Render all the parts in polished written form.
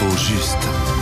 L'info juste.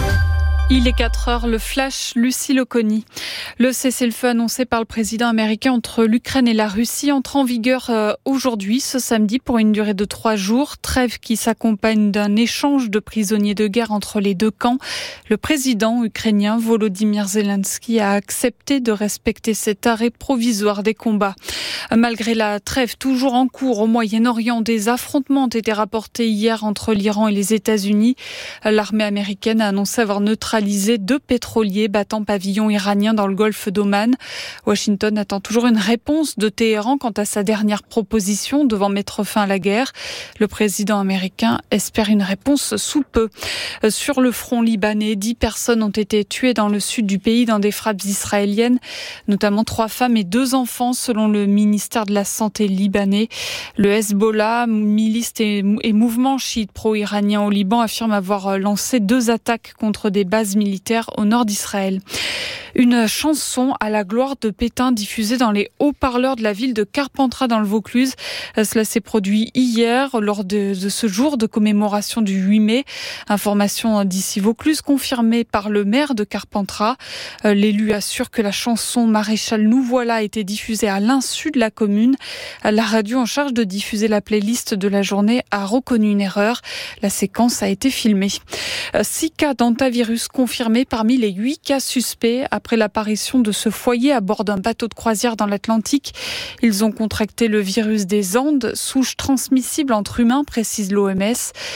Il est 4h, le flash, Lucie Loconi. Le cessez-le-feu annoncé par le président américain entre l'Ukraine et la Russie entre en vigueur aujourd'hui, ce samedi, pour une durée de 3 jours. Trêve qui s'accompagne d'un échange de prisonniers de guerre entre les deux camps. Le président ukrainien Volodymyr Zelensky a accepté de respecter cet arrêt provisoire des combats. Malgré la trêve toujours en cours au Moyen-Orient, des affrontements ont été rapportés hier entre l'Iran et les États-Unis. L'armée américaine a annoncé avoir neutralisé 2 pétroliers battant pavillon iranien dans le golfe d'Oman. Washington attend toujours une réponse de Téhéran quant à sa dernière proposition devant mettre fin à la guerre. Le président américain espère une réponse sous peu. Sur le front libanais, 10 personnes ont été tuées dans le sud du pays dans des frappes israéliennes, notamment 3 femmes et 2 enfants selon le ministère de la Santé libanais. Le Hezbollah, milice et mouvement chiite pro-iranien au Liban, affirme avoir lancé 2 attaques contre des bases militaires au nord d'Israël. Une chanson à la gloire de Pétain diffusée dans les haut-parleurs de la ville de Carpentras dans le Vaucluse. Cela s'est produit hier lors de ce jour de commémoration du 8 mai. Information d'ici Vaucluse confirmée par le maire de Carpentras. L'élu assure que la chanson Maréchal nous voilà a été diffusée à l'insu de la commune. La radio en charge de diffuser la playlist de la journée a reconnu une erreur. La séquence a été filmée. 6 cas d'hantavirus confirmés parmi les 8 cas suspects après l'apparition de ce foyer à bord d'un bateau de croisière dans l'Atlantique. Ils ont contracté le virus des Andes, souche transmissible entre humains, précise l'OMS.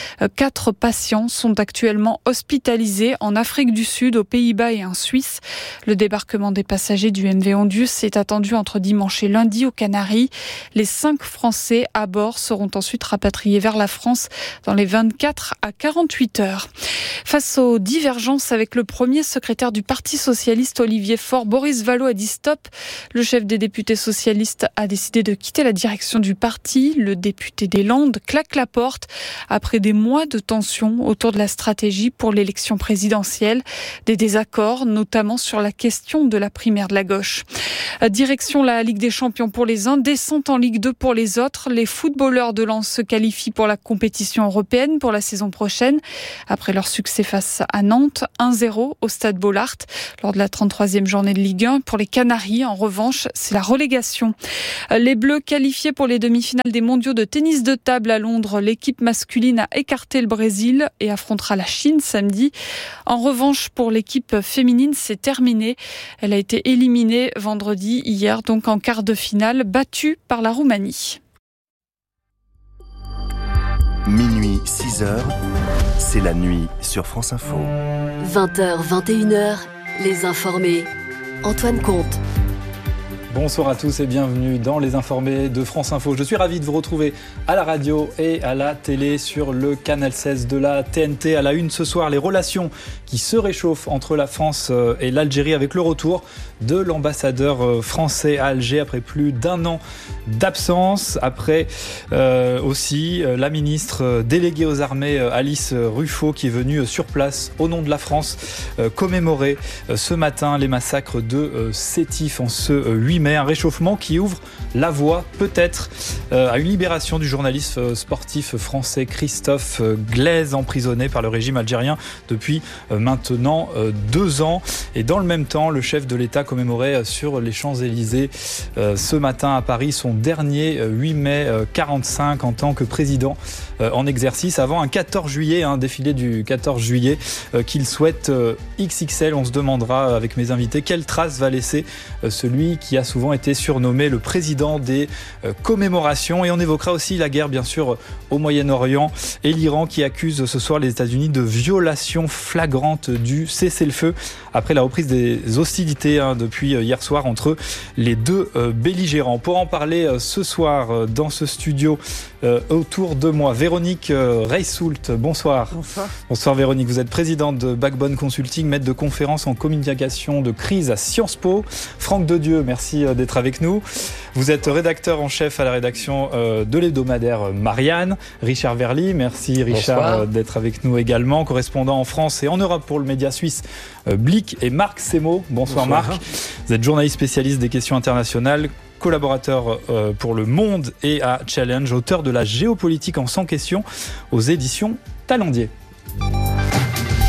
4 patients sont actuellement hospitalisés en Afrique du Sud, aux Pays-Bas et en Suisse. Le débarquement des passagers du MV Ondius est attendu entre dimanche et lundi aux Canaries. Les 5 Français à bord seront ensuite rapatriés vers la France dans les 24 à 48 heures. Face aux divergences avec le premier secrétaire du Parti socialiste Olivier Faure, Boris Vallaud a dit stop. Le chef des députés socialistes a décidé de quitter la direction du parti. Le député des Landes claque la porte après des mois de tension autour de la stratégie pour l'élection présidentielle. Des désaccords, notamment sur la question de la primaire de la gauche. Direction la Ligue des Champions pour les uns, descente en Ligue 2 pour les autres. Les footballeurs de Lens se qualifient pour la compétition européenne pour la saison prochaine. Après leur succès face à Nantes, 1-0 au stade Bollaert lors de la 33e journée de Ligue 1. Pour les Canaries, en revanche, c'est la relégation. Les Bleus qualifiés pour les demi-finales des mondiaux de tennis de table à Londres. L'équipe masculine a écarté le Brésil et affrontera la Chine samedi. En revanche, pour l'équipe féminine, c'est terminé. Elle a été éliminée vendredi, hier, donc en quart de finale, battue par la Roumanie. Minuit, 6h, c'est la nuit sur France Info. 20h, 21h, les informés. Antoine Comte. Bonsoir à tous et bienvenue dans les informés de France Info. Je suis ravi de vous retrouver à la radio et à la télé sur le canal 16 de la TNT. À la une ce soir, les relations qui se réchauffent entre la France et l'Algérie avec le retour de l'ambassadeur français à Alger après plus d'1 an d'absence. Après aussi la ministre déléguée aux armées Alice Ruffo qui est venue sur place au nom de la France commémorer ce matin les massacres de Sétif en ce 8 mai. Un réchauffement qui ouvre la voie peut-être à une libération du journaliste sportif français Christophe Glaise, emprisonné par le régime algérien depuis maintenant 2 ans. Et dans le même temps, le chef de l'État commémorait sur les Champs-Élysées ce matin à Paris son dernier 8 mai 45 en tant que président en exercice avant un 14 juillet, un défilé du 14 juillet qu'il souhaite XXL. On se demandera avec mes invités quelle trace va laisser celui qui a souvent été surnommé le président des commémorations. Et on évoquera aussi la guerre, bien sûr, au Moyen-Orient et l'Iran qui accuse ce soir les États-Unis de violation flagrante du cessez-le-feu après la reprise des hostilités depuis hier soir entre les 2 belligérants. Pour en parler ce soir dans ce studio autour de moi, Véronique Reissoult. Bonsoir. Bonsoir. Bonsoir Véronique, vous êtes présidente de Backbone Consulting, maître de conférences en communication de crise à Sciences Po. Franck Dedieu, merci d'être avec nous. Vous êtes rédacteur en chef à la rédaction de l'hebdomadaire Marianne. Richard Verly, merci Richard d'être avec nous également, correspondant en France et en Europe pour le média suisse Blick, et Marc Semo. Bonsoir Marc. Vous êtes journaliste spécialiste des questions internationales, collaborateur pour Le Monde et à Challenge, auteur de La géopolitique en 100 questions aux éditions Talendier.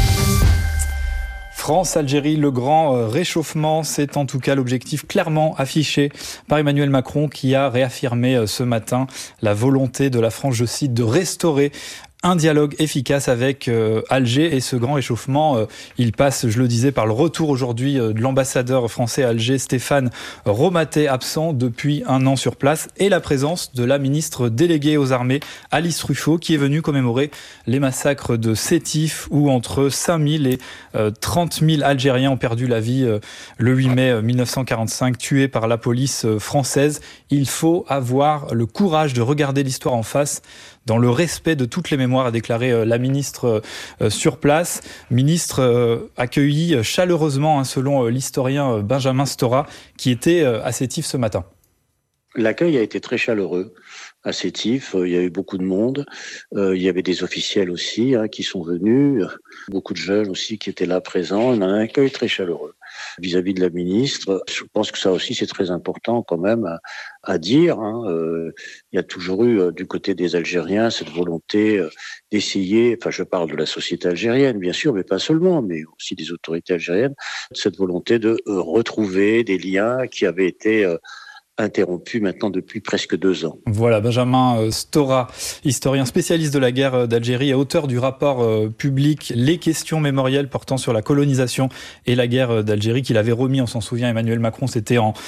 France-Algérie, le grand réchauffement, c'est en tout cas l'objectif clairement affiché par Emmanuel Macron qui a réaffirmé ce matin la volonté de la France, je cite, de restaurer un dialogue efficace avec Alger. Et ce grand réchauffement, il passe, je le disais, par le retour aujourd'hui de l'ambassadeur français à Alger, Stéphane Romaté, absent depuis un an sur place, et la présence de la ministre déléguée aux armées, Alice Ruffo, qui est venue commémorer les massacres de Sétif, où entre 5 000 et 30 000 Algériens ont perdu la vie le 8 mai 1945, tués par la police française. Il faut avoir le courage de regarder l'histoire en face, dans le respect de toutes les mémoires, a déclaré la ministre sur place. Ministre accueillie chaleureusement, selon l'historien Benjamin Stora, qui était à Sétif ce matin. L'accueil a été très chaleureux à Sétif. Il y a eu beaucoup de monde. Il y avait des officiels aussi qui sont venus. Beaucoup de jeunes aussi qui étaient là présents. On a un accueil très chaleureux vis-à-vis de la ministre. Je pense que ça aussi, c'est très important quand même à dire. Il y a toujours eu du côté des Algériens cette volonté d'essayer, je parle de la société algérienne bien sûr, mais pas seulement, mais aussi des autorités algériennes, cette volonté de retrouver des liens qui avaient été interrompu maintenant depuis presque 2 ans. Voilà, Benjamin Stora, historien spécialiste de la guerre d'Algérie et auteur du rapport public Les questions mémorielles portant sur la colonisation et la guerre d'Algérie qu'il avait remis, on s'en souvient, Emmanuel Macron, c'était en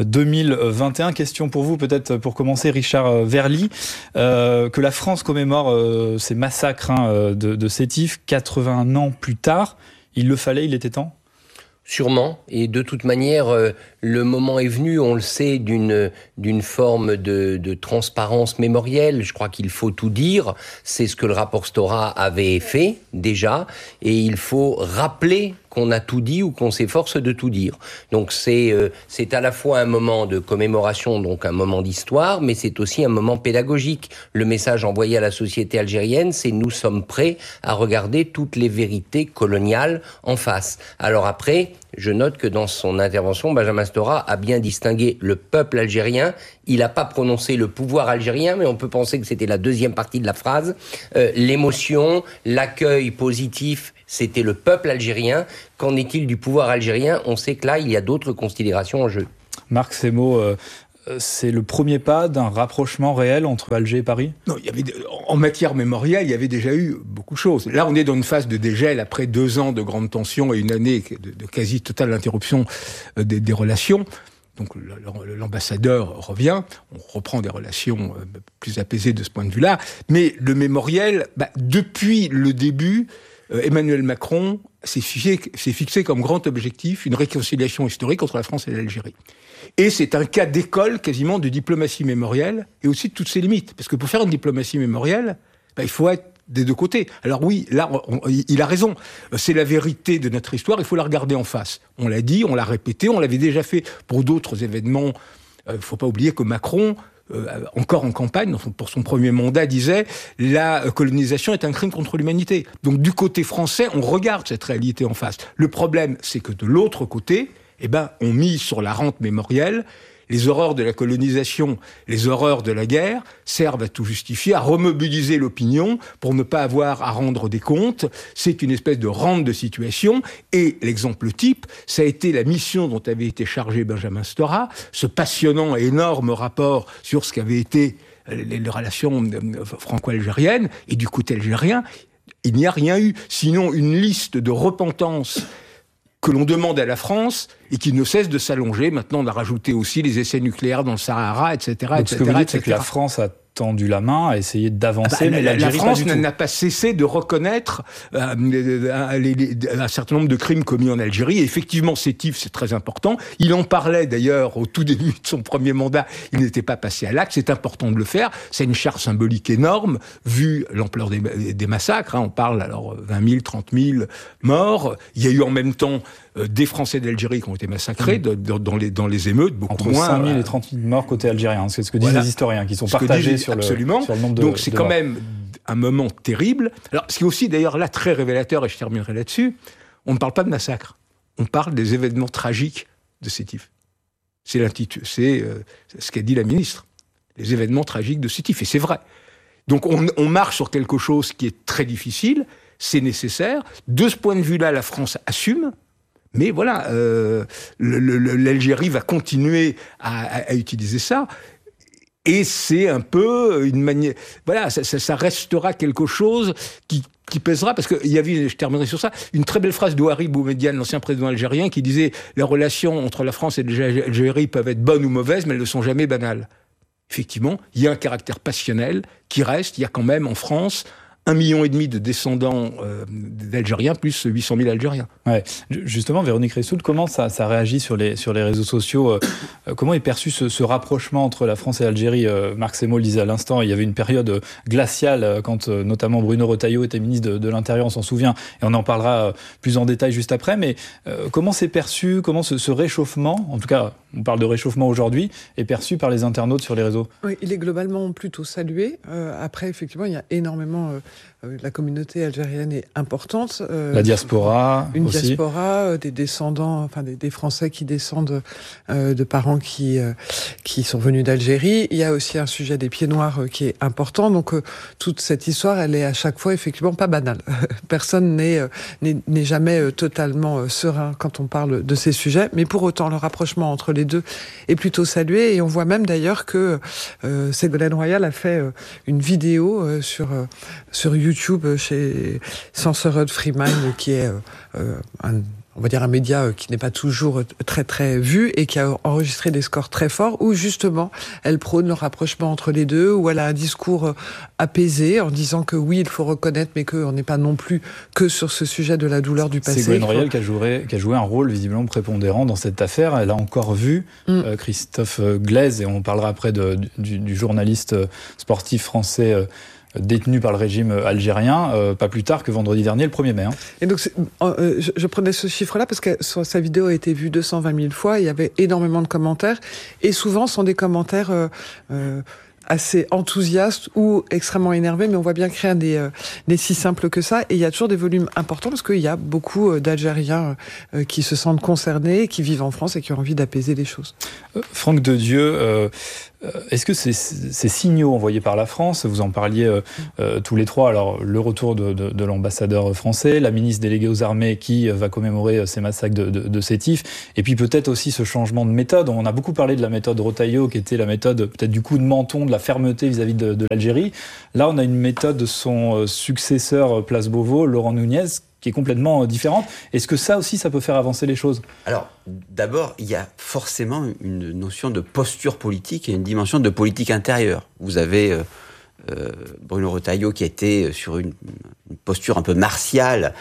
2021. Question pour vous, peut-être pour commencer, Richard Verly, que la France commémore ces massacres de Sétif 81 ans plus tard. Il le fallait, il était temps ? Sûrement, et de toute manière, le moment est venu, on le sait, d'une forme de transparence mémorielle. Je crois qu'il faut tout dire, c'est ce que le rapport Stora avait fait déjà, et il faut rappeler qu'on a tout dit ou qu'on s'efforce de tout dire. Donc c'est à la fois un moment de commémoration, donc un moment d'histoire, mais c'est aussi un moment pédagogique. Le message envoyé à la société algérienne, c'est nous sommes prêts à regarder toutes les vérités coloniales en face. Alors après, je note que dans son intervention, Benjamin Stora a bien distingué le peuple algérien. Il n'a pas prononcé le pouvoir algérien, mais on peut penser que c'était la deuxième partie de la phrase. L'émotion, l'accueil positif, c'était le peuple algérien. Qu'en est-il du pouvoir algérien ? On sait que là, il y a d'autres considérations en jeu. Marc, ces mots, c'est le premier pas d'un rapprochement réel entre Alger et Paris ? Non, en matière mémorielle, il y avait déjà eu beaucoup de choses. Là, on est dans une phase de dégel après 2 ans de grande tension et une année de quasi totale interruption des relations. Donc l'ambassadeur revient, on reprend des relations plus apaisées de ce point de vue-là. Mais le mémoriel, depuis le début, Emmanuel Macron s'est fixé comme grand objectif une réconciliation historique entre la France et l'Algérie. Et c'est un cas d'école quasiment de diplomatie mémorielle et aussi de toutes ses limites. Parce que pour faire une diplomatie mémorielle, il faut être des deux côtés. Alors oui, là, il a raison. C'est la vérité de notre histoire, il faut la regarder en face. On l'a dit, on l'a répété, on l'avait déjà fait pour d'autres événements. Il ne faut pas oublier que Macron, encore en campagne, pour son premier mandat, disait « la colonisation est un crime contre l'humanité ». Donc du côté français, on regarde cette réalité en face. Le problème, c'est que de l'autre côté, on mise sur la rente mémorielle. Les horreurs de la colonisation, les horreurs de la guerre servent à tout justifier, à remobiliser l'opinion pour ne pas avoir à rendre des comptes. C'est une espèce de rente de situation. Et l'exemple type, ça a été la mission dont avait été chargé Benjamin Stora, ce passionnant et énorme rapport sur ce qu'avaient été les relations franco-algériennes. Et du côté algérien, il n'y a rien eu, sinon une liste de repentances que l'on demande à la France et qui ne cesse de s'allonger. Maintenant, on a rajouté aussi les essais nucléaires dans le Sahara, etc. Donc, ce que vous dites, c'est que la France a tendu la main, a essayé d'avancer, mais la France n'a pas cessé de reconnaître un certain nombre de crimes commis en Algérie. Et effectivement, Sétif, c'est très important. Il en parlait d'ailleurs au tout début de son premier mandat. Il n'était pas passé à l'acte. C'est important de le faire. C'est une charge symbolique énorme, vu l'ampleur des massacres. On parle alors 20 000, 30 000 morts. Il y a eu en même temps des Français d'Algérie qui ont été massacrés dans les émeutes, beaucoup entre moins. Entre 5 000 et 30 000 morts côté algérien. C'est ce que disent les historiens, qui sont partagés sur le nombre de Donc c'est quand morts. même un moment terrible. Alors, ce qui est aussi d'ailleurs là très révélateur, et je terminerai là-dessus, on ne parle pas de massacre. On parle des événements tragiques de Sétif. C'est ce qu'a dit la ministre. Les événements tragiques de Sétif. Et c'est vrai. Donc on marche sur quelque chose qui est très difficile. C'est nécessaire. De ce point de vue-là, la France assume. Mais voilà, l'Algérie va continuer à utiliser ça. Et c'est un peu une manière... Voilà, ça restera quelque chose qui pèsera, parce qu'il y avait, je terminerai sur ça, une très belle phrase d'Ouari Boumedienne, l'ancien président algérien, qui disait « Les relations entre la France et l'Algérie peuvent être bonnes ou mauvaises, mais elles ne sont jamais banales. » Effectivement, il y a un caractère passionnel qui reste. Il y a quand même en France 1,5 million de descendants d'Algériens, plus 800 000 Algériens. Ouais. Justement, Véronique Ressoud, comment ça réagit sur les réseaux sociaux comment est perçu ce rapprochement entre la France et l'Algérie? Marc Seymour le disait à l'instant, il y avait une période glaciale quand notamment Bruno Retailleau était ministre de l'Intérieur, on s'en souvient, et on en parlera plus en détail juste après, mais comment c'est perçu, comment ce réchauffement, en tout cas on parle de réchauffement aujourd'hui, est perçu par les internautes sur les réseaux? Oui, il est globalement plutôt salué. Après, effectivement, il y a énormément... la communauté algérienne est importante. La diaspora une aussi. Diaspora, des descendants, enfin des Français qui descendent de parents qui sont venus d'Algérie. Il y a aussi un sujet des pieds noirs qui est important. Donc toute cette histoire, elle est à chaque fois effectivement pas banale. Personne n'est jamais totalement serein quand on parle de ces sujets. Mais pour autant, le rapprochement entre les deux est plutôt salué. Et on voit même d'ailleurs que Ségolène Royal a fait une vidéo sur YouTube chez Censored Freemind, qui est on va dire un média qui n'est pas toujours très très vu et qui a enregistré des scores très forts, où justement elle prône le rapprochement entre les deux, où elle a un discours apaisé en disant que oui, il faut reconnaître, mais qu'on n'est pas non plus que sur ce sujet de la douleur du passé. Ségolène Royal qui a joué un rôle visiblement prépondérant dans cette affaire. Elle a encore vu Christophe Glaise, et on parlera après du journaliste sportif français détenu par le régime algérien, pas plus tard que vendredi dernier, le 1er mai. Et donc, je prenais ce chiffre-là parce que sa vidéo a été vue 220 000 fois, il y avait énormément de commentaires, et souvent ce sont des commentaires assez enthousiastes ou extrêmement énervés, mais on voit bien que rien n'est si simple que ça, et il y a toujours des volumes importants parce qu'il y a beaucoup d'Algériens qui se sentent concernés, qui vivent en France et qui ont envie d'apaiser les choses. Franck Dedieu, est-ce que ces signaux envoyés par la France, vous en parliez tous les trois, alors le retour de l'ambassadeur français, la ministre déléguée aux armées qui va commémorer ces massacres de Sétif, et puis peut-être aussi ce changement de méthode. On a beaucoup parlé de la méthode Retailleau, qui était la méthode peut-être du coup de menton, de la fermeté vis-à-vis de l'Algérie. Là, on a une méthode de son successeur Place Beauvau, Laurent Nunez, qui est complètement différente. Est-ce que ça aussi, ça peut faire avancer les choses? Alors, d'abord, il y a forcément une notion de posture politique et une dimension de politique intérieure. Vous avez Bruno Retailleau qui était sur une posture un peu martiale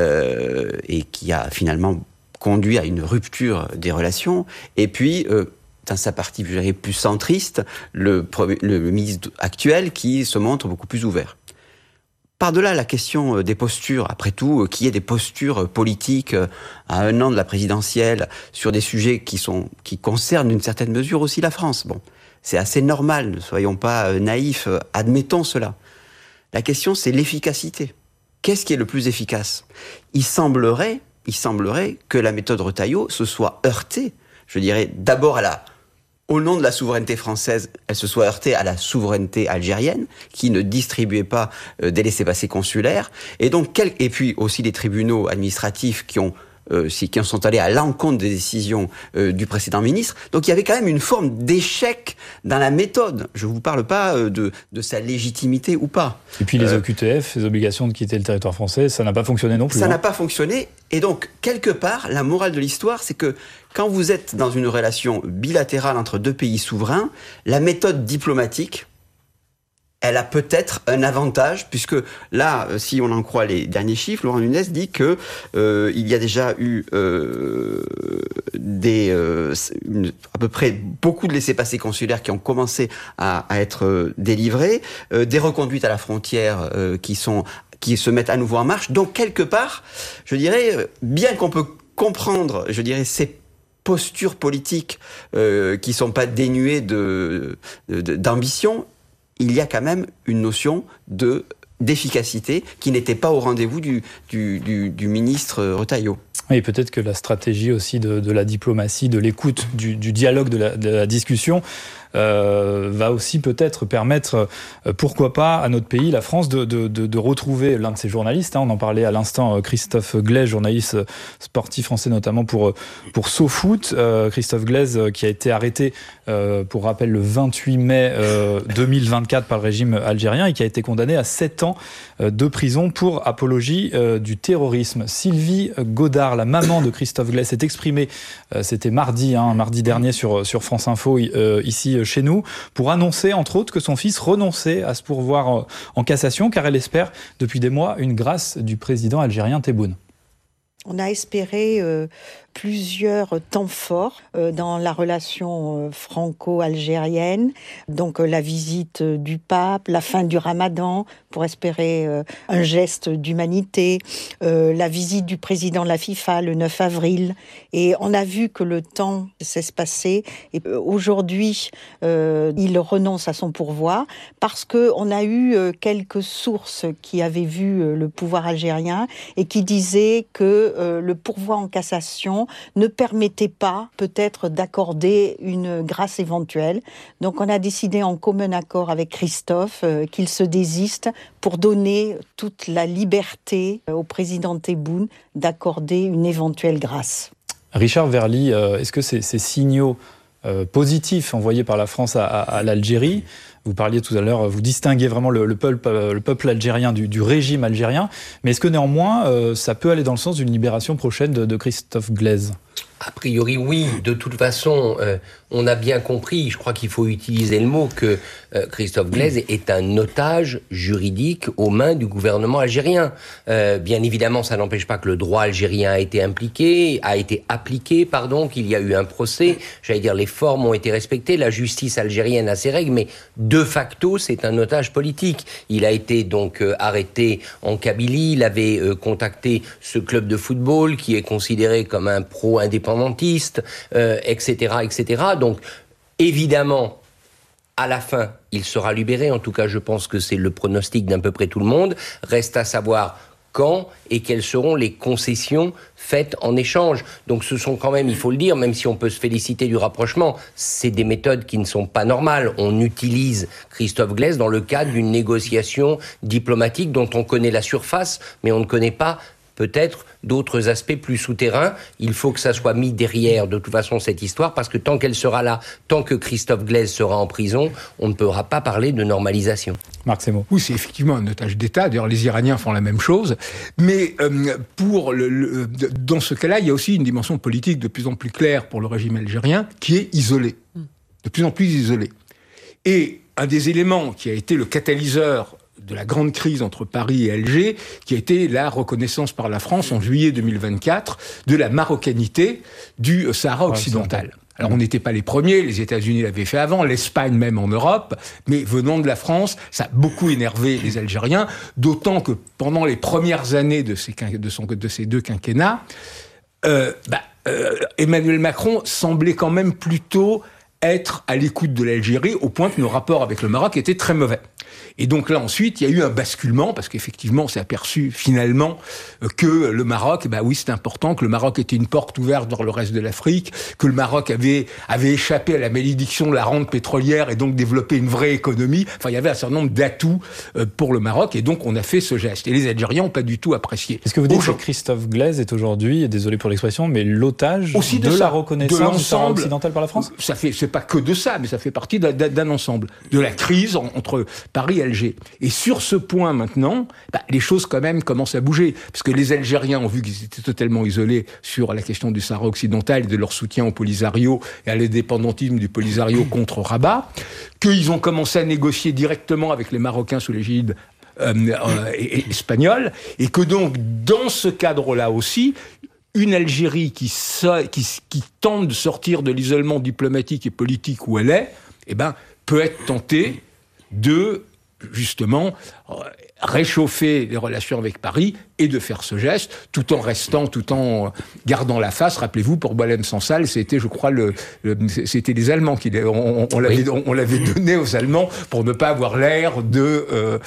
et qui a finalement conduit à une rupture des relations. Et puis, dans sa partie, je dirais, plus centriste, le ministre actuel qui se montre beaucoup plus ouvert. Par-delà la question des postures, après tout, qu'il y ait des postures politiques à 1 an de la présidentielle sur des sujets qui concernent d'une certaine mesure aussi la France. Bon, c'est assez normal, ne soyons pas naïfs, admettons cela. La question, c'est l'efficacité. Qu'est-ce qui est le plus efficace ? Il semblerait que la méthode Retailleau se soit heurtée, je dirais, d'abord au nom de la souveraineté française, elle se soit heurtée à la souveraineté algérienne, qui ne distribuait pas des laissez-passer consulaires, et puis aussi les tribunaux administratifs qui sont allés à l'encontre des décisions du précédent ministre. Donc il y avait quand même une forme d'échec dans la méthode. Je ne vous parle pas de sa légitimité ou pas. Et puis les OQTF, les obligations de quitter le territoire français, ça n'a pas fonctionné non plus. Ça n'a pas fonctionné. Et donc, quelque part, la morale de l'histoire, c'est que quand vous êtes dans une relation bilatérale entre deux pays souverains, la méthode diplomatique, elle a peut-être un avantage, puisque là, si on en croit les derniers chiffres, Laurent Nunez dit que il y a déjà eu à peu près beaucoup de laissez-passer consulaires qui ont commencé à être délivrés, des reconduites à la frontière qui se mettent à nouveau en marche. Donc, quelque part, je dirais, bien qu'on peut comprendre, je dirais, ces postures politiques qui sont pas dénuées d'ambition, il y a quand même une notion d'efficacité qui n'était pas au rendez-vous du ministre Retailleau. Oui, peut-être que la stratégie aussi de la diplomatie, de l'écoute, du dialogue, de la discussion va aussi peut-être permettre, pourquoi pas, à notre pays, la France, de retrouver l'un de ses journalistes. On en parlait à l'instant, Christophe Glaise, journaliste sportif français notamment pour SoFoot. Christophe Glaise qui a été arrêté, pour rappel, le 28 mai 2024 par le régime algérien et qui a été condamné à 7 ans de prison pour apologie du terrorisme. Sylvie Godard, la maman de Christophe Glaise, s'est exprimée, c'était mardi dernier sur France Info, ici chez nous, pour annoncer entre autres que son fils renonçait à se pourvoir en cassation car elle espère depuis des mois une grâce du président algérien Tebboune. On a espéré plusieurs temps forts dans la relation franco-algérienne, donc la visite du pape, la fin du ramadan pour espérer un geste d'humanité, la visite du président de la FIFA le 9 avril, et on a vu que le temps s'espaçait et aujourd'hui il renonce à son pourvoi parce qu'on a eu quelques sources qui avaient vu le pouvoir algérien et qui disaient que le pourvoi en cassation ne permettait pas peut-être d'accorder une grâce éventuelle. Donc on a décidé en commun accord avec Christophe qu'il se désiste pour donner toute la liberté au président Tebboune d'accorder une éventuelle grâce. Richard Verly, est-ce que ces signaux positifs envoyés par la France à l'Algérie, vous parliez tout à l'heure, vous distinguez vraiment le peuple algérien du régime algérien, mais est-ce que néanmoins ça peut aller dans le sens d'une libération prochaine de Christophe Glaise ? A priori, oui. De toute façon, on a bien compris, je crois qu'il faut utiliser le mot, que Christophe Glaise est un otage juridique aux mains du gouvernement algérien. Bien évidemment, ça n'empêche pas que le droit algérien a été appliqué, qu'il y a eu un procès. J'allais dire, les formes ont été respectées, la justice algérienne a ses règles, mais de facto, c'est un otage politique. Il a été donc arrêté en Kabylie, il avait contacté ce club de football qui est considéré comme un pro-indépendantiste, etc., etc. Donc, évidemment, à la fin, il sera libéré. En tout cas, je pense que c'est le pronostic d'à peu près tout le monde. Reste à savoir quand et quelles seront les concessions faites en échange. Donc ce sont quand même, il faut le dire, même si on peut se féliciter du rapprochement, c'est des méthodes qui ne sont pas normales. On utilise Christophe Glaise dans le cadre d'une négociation diplomatique dont on connaît la surface, mais on ne connaît pas peut-être d'autres aspects plus souterrains. Il faut que ça soit mis derrière, de toute façon, cette histoire, parce que tant qu'elle sera là, tant que Christophe Glaise sera en prison, on ne pourra pas parler de normalisation. Marc Semo. Oui, c'est effectivement un otage d'État. D'ailleurs, les Iraniens font la même chose. Mais dans ce cas-là, il y a aussi une dimension politique de plus en plus claire pour le régime algérien, qui est isolé. De plus en plus isolé. Et un des éléments qui a été le catalyseur de la grande crise entre Paris et Alger, qui a été la reconnaissance par la France en juillet 2024 de la marocanité du Sahara occidental. Alors on n'était pas les premiers, les États-Unis l'avaient fait avant, l'Espagne même en Europe, mais venant de la France, ça a beaucoup énervé les Algériens, d'autant que pendant les premières années de ces deux quinquennats, Emmanuel Macron semblait quand même plutôt être à l'écoute de l'Algérie, au point que nos rapports avec le Maroc étaient très mauvais. Et donc là, ensuite, il y a eu un basculement, parce qu'effectivement, on s'est aperçu finalement que le Maroc, oui, c'est important, que le Maroc était une porte ouverte vers le reste de l'Afrique, que le Maroc avait échappé à la malédiction de la rente pétrolière et donc développé une vraie économie. Enfin, il y avait un certain nombre d'atouts pour le Maroc, et donc on a fait ce geste. Et les Algériens n'ont pas du tout apprécié. Est-ce que vous dites que Christophe Glaise est aujourd'hui, et désolé pour l'expression, mais l'otage aussi de la reconnaissance du Sahara occidental par la France ? C'est pas que de ça, mais ça fait partie d'un ensemble. De la crise entre Paris et Alger. Et sur ce point maintenant, les choses quand même commencent à bouger. Parce que les Algériens ont vu qu'ils étaient totalement isolés sur la question du Sahara occidental et de leur soutien au Polisario et à l'indépendantisme du Polisario contre Rabat, qu'ils ont commencé à négocier directement avec les Marocains sous l'égide espagnole, et que donc, dans ce cadre-là aussi, une Algérie qui tente de sortir de l'isolement diplomatique et politique où elle est, peut être tentée de justement réchauffer les relations avec Paris et de faire ce geste, tout en gardant la face. Rappelez-vous, pour Boualem Sansal, c'était, je crois, c'était les Allemands qui on l'avait donné aux Allemands pour ne pas avoir l'air de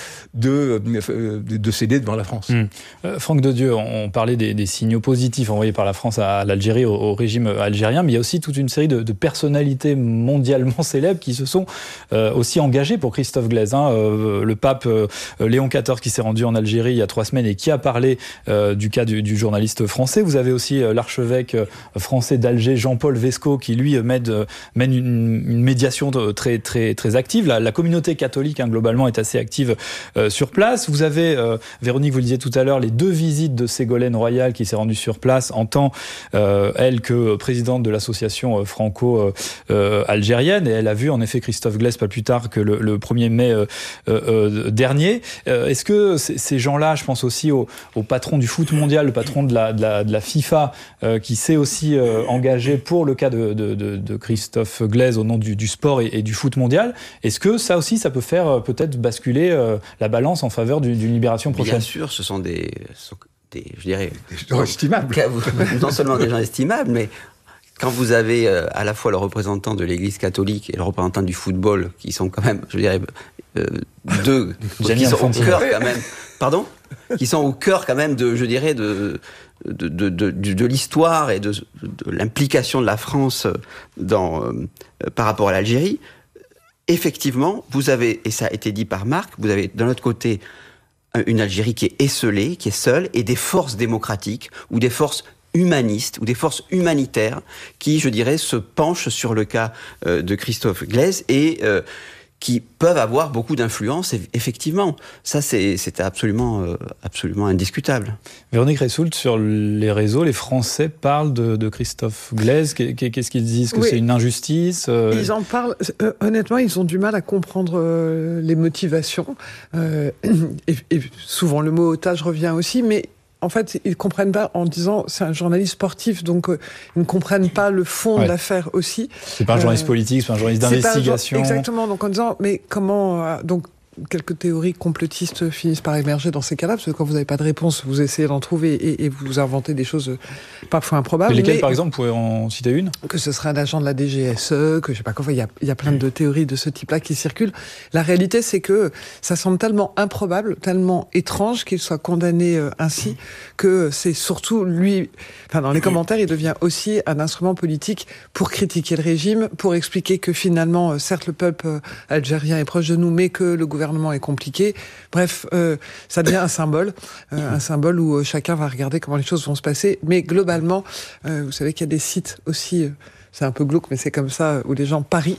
céder devant la France. Franck Dedieu, on parlait des signaux positifs envoyés par la France à l'Algérie, au régime algérien, mais il y a aussi toute une série de personnalités mondialement célèbres qui se sont aussi engagées pour Christophe Glaise. Le pape Léon XIV qui s'est rendu en Algérie il y a 3 semaines et qui a parlé du cas du journaliste français. Vous avez aussi l'archevêque français d'Alger, Jean-Paul Vesco, qui lui mène une médiation très, très, très active. La communauté catholique, globalement, est assez active sur place. Vous avez, Véronique, vous le disiez tout à l'heure, les 2 visites de Ségolène Royal qui s'est rendue sur place en tant, elle, que présidente de l'association franco-algérienne. Et elle a vu, en effet, Christophe Glaise pas plus tard que le 1er mai dernier. Est-ce que ces gens-là, je pense aussi au patron du foot mondial, le patron de la FIFA, qui s'est aussi engagé pour le cas de Christophe Glaise au nom du sport et du foot mondial, est-ce que ça aussi, ça peut faire peut-être basculer la balance en faveur d'une libération prochaine ? Bien sûr, ce sont des je dirais, des gens estimables. Non seulement des gens estimables, mais quand vous avez à la fois le représentant de l'Église catholique et le représentant du football, qui sont quand même, je dirais, deux qui sont au cœur quand même. Pardon ? Qui sont au cœur quand même de, je dirais, de l'histoire et de l'implication de la France par rapport à l'Algérie. Effectivement, vous avez, et ça a été dit par Marc, vous avez d'un autre côté une Algérie qui est esseulée, qui est seule, et des forces démocratiques ou des forces humanistes ou des forces humanitaires qui, je dirais, se penchent sur le cas de Christophe Glaise et qui peuvent avoir beaucoup d'influence, effectivement. Ça, c'était absolument indiscutable. Véronique Ressoult, sur les réseaux, les Français parlent de Christophe Glaise. Qu'est-ce qu'ils disent ? Que c'est une injustice ? Ils en parlent. Honnêtement, ils ont du mal à comprendre les motivations. Et souvent, le mot otage revient aussi, mais en fait, ils comprennent pas en disant c'est un journaliste sportif, donc ils ne comprennent pas le fond de l'affaire aussi. C'est pas un journaliste politique, c'est pas un journaliste d'investigation. Exactement. Donc en disant mais comment donc quelques théories complotistes finissent par émerger dans ces cas-là, parce que quand vous n'avez pas de réponse, vous essayez d'en trouver et vous inventez des choses parfois improbables. Et lesquelles, par exemple, vous pouvez en citer une ? Que ce serait un agent de la DGSE, que je sais pas quoi. Il y a plein de théories de ce type-là qui circulent. La réalité, c'est que ça semble tellement improbable, tellement étrange qu'il soit condamné ainsi, que c'est surtout lui. Enfin, dans les commentaires, il devient aussi un instrument politique pour critiquer le régime, pour expliquer que finalement, certes, le peuple algérien est proche de nous, mais que le gouvernement est compliqué. Bref, ça devient un symbole où chacun va regarder comment les choses vont se passer. Mais globalement, vous savez qu'il y a des sites aussi... c'est un peu glauque, mais c'est comme ça, où les gens parient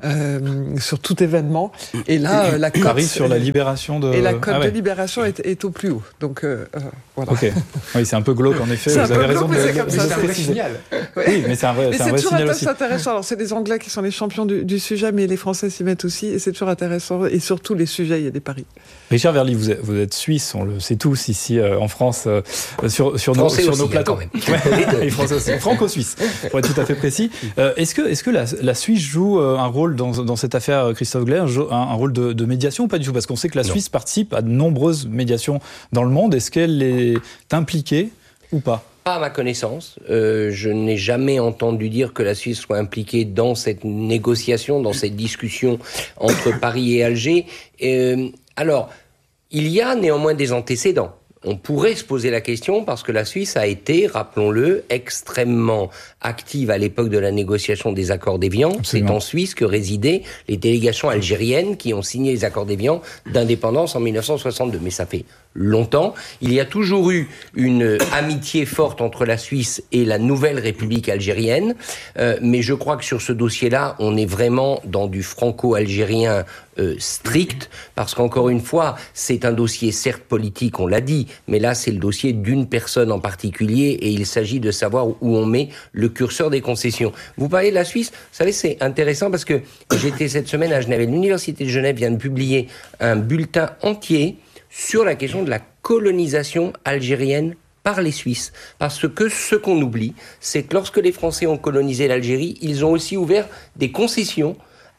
sur tout événement. Et là, la cote... Paris sur la libération de... Et la cote de libération est au plus haut. Donc, voilà. Ok. Oui, c'est un peu glauque, en effet. Vous avez raison de le préciser. C'est un vrai signal. Oui, mais c'est un vrai signal aussi. C'est intéressant. Alors, c'est les Anglais qui sont les champions du sujet, mais les Français s'y mettent aussi. Et c'est toujours intéressant. Et surtout, les sujets, il y a des paris. Richard Verly, vous êtes suisse, on le sait tous ici en France, sur nos plateaux. Et français aussi. Franco-suisse, pour être tout à fait précis. Est-ce que la Suisse joue un rôle dans cette affaire Christophe Glaise, un rôle de médiation ou pas du tout ? Parce qu'on sait que la Suisse participe à de nombreuses médiations dans le monde. Est-ce qu'elle est impliquée ou pas ? Pas à ma connaissance. Je n'ai jamais entendu dire que la Suisse soit impliquée dans cette négociation, dans cette discussion entre Paris et Alger. Alors, il y a néanmoins des antécédents. On pourrait se poser la question parce que la Suisse a été, rappelons-le, extrêmement active à l'époque de la négociation des accords d'Évian. Absolument. C'est en Suisse que résidaient les délégations algériennes qui ont signé les accords d'Évian d'indépendance en 1962. Mais ça fait longtemps. Il y a toujours eu une amitié forte entre la Suisse et la nouvelle République algérienne. Mais je crois que sur ce dossier-là, on est vraiment dans du franco-algérien strict, parce qu'encore une fois, c'est un dossier certes politique, on l'a dit, mais là c'est le dossier d'une personne en particulier et il s'agit de savoir où on met le curseur des concessions. Vous parlez de la Suisse, vous savez, c'est intéressant parce que j'étais cette semaine à Genève et l'Université de Genève vient de publier un bulletin entier sur la question de la colonisation algérienne par les Suisses. Parce que ce qu'on oublie, c'est que lorsque les Français ont colonisé l'Algérie, ils ont aussi ouvert des concessions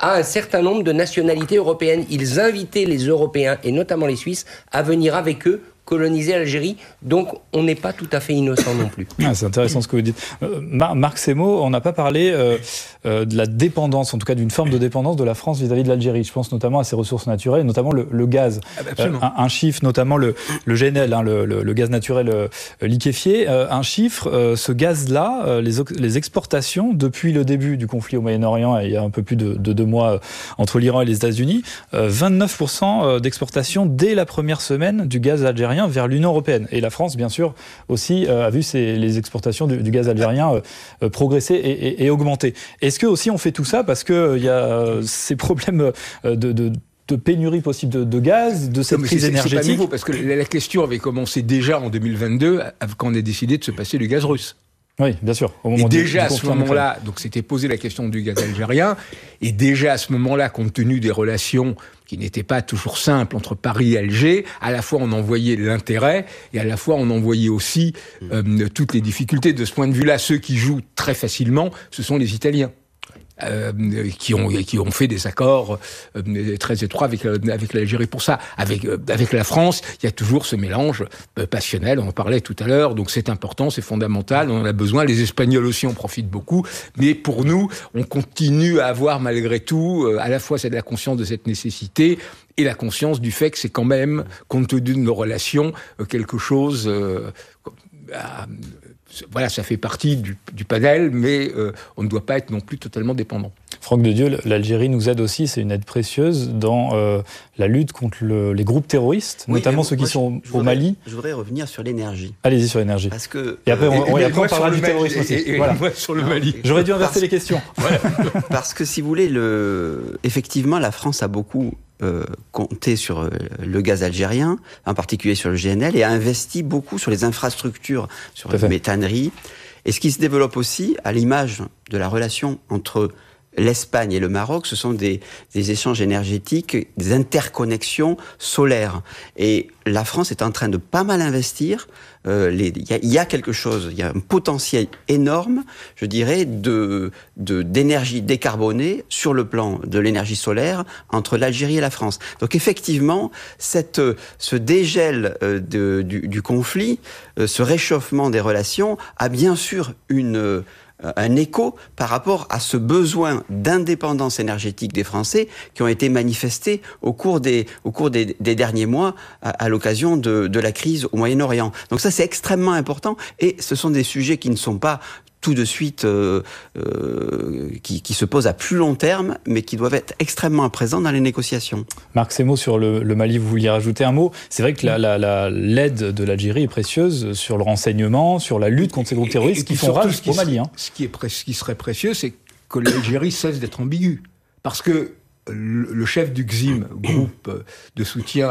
à un certain nombre de nationalités européennes. Ils invitaient les Européens, et notamment les Suisses, à venir avec eux coloniser l'Algérie, donc on n'est pas tout à fait innocent non plus. C'est intéressant ce que vous dites. Marc Semo, on n'a pas parlé de la dépendance, en tout cas d'une forme de dépendance de la France vis-à-vis de l'Algérie. Je pense notamment à ses ressources naturelles, notamment le gaz. Un chiffre, notamment le GNL, le gaz naturel liquéfié. Un chiffre, ce gaz-là, les exportations depuis le début du conflit au Moyen-Orient, il y a un peu plus de 2 mois entre l'Iran et les États-Unis, 29% d'exportation dès la première semaine du gaz algérien vers l'Union européenne. Et la France, bien sûr, aussi a vu les exportations du gaz algérien progresser et augmenter. Est-ce que aussi on fait tout ça parce qu'il y a ces problèmes de pénurie possible de gaz, de cette crise énergétique? C'est pas nouveau, parce que la question avait commencé déjà en 2022, quand on a décidé de se passer du gaz russe. Oui, bien sûr. Et déjà à ce moment-là, donc c'était posé la question du gaz algérien, et déjà à ce moment-là, compte tenu des relations qui n'étaient pas toujours simples entre Paris et Alger, à la fois on en voyait l'intérêt, et à la fois on en voyait aussi toutes les difficultés. De ce point de vue-là, ceux qui jouent très facilement, ce sont les Italiens. Qui ont fait des accords très étroits avec l'Algérie. Pour ça, avec la France, il y a toujours ce mélange passionnel, on en parlait tout à l'heure, donc c'est important, c'est fondamental, on en a besoin, les Espagnols aussi en profitent beaucoup, mais pour nous, on continue à avoir malgré tout, à la fois c'est de la conscience de cette nécessité, et la conscience du fait que c'est quand même, compte tenu de nos relations, quelque chose... Voilà, ça fait partie du panel, mais on ne doit pas être non plus totalement dépendant. Franck Dedieu, l'Algérie nous aide aussi, c'est une aide précieuse dans la lutte contre les groupes terroristes, notamment ceux qui sont au Mali. Je voudrais revenir sur l'énergie. Allez-y sur l'énergie. Parce que, et après, on parlera du terrorisme aussi. Et voilà. Sur le Mali. J'aurais dû inverser les questions. Voilà. Parce que si vous voulez, effectivement, la France a beaucoup compté sur le gaz algérien, en particulier sur le GNL, et a investi beaucoup sur les infrastructures, sur les méthaneries. Et ce qui se développe aussi, à l'image de la relation entre l'Espagne et le Maroc, ce sont des échanges énergétiques, des interconnexions solaires. Et la France est en train de pas mal investir. Il y a quelque chose, il y a un potentiel énorme, je dirais, d'énergie décarbonée sur le plan de l'énergie solaire entre l'Algérie et la France. Donc effectivement, ce dégel du conflit, ce réchauffement des relations a bien sûr un écho par rapport à ce besoin d'indépendance énergétique des Français qui ont été manifestés au cours des derniers mois à l'occasion de la crise au Moyen-Orient. Donc ça, c'est extrêmement important, et ce sont des sujets qui ne sont pas tout de suite qui se posent à plus long terme, mais qui doivent être extrêmement présents dans les négociations. Marc Semo, sur le Mali, vous vouliez rajouter un mot. C'est vrai que l'aide de l'Algérie est précieuse sur le renseignement, sur la lutte contre ces groupes terroristes qui font rage au Mali. Ce qui serait précieux, c'est que l'Algérie cesse d'être ambiguë. Parce que le chef du GSIM, groupe de soutien